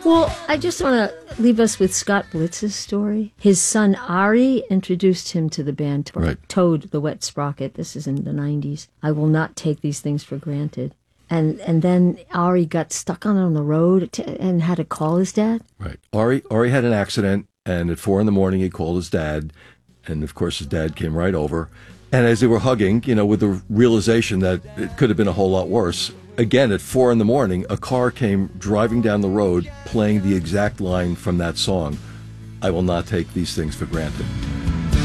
Well, I just want to leave us with Scott Blitz's story. His son Ari introduced him to the band, Right. Toad the Wet Sprocket. This is in the 90s. I will not take these things for granted. And then Ari got stuck on the road and had to call his dad. Right. Ari had an accident, and at 4 a.m, he called his dad, and of course his dad came right over. And as they were hugging, with the realization that it could have been a whole lot worse, again at 4 a.m, a car came driving down the road playing the exact line from that song, "I will not take these things for granted."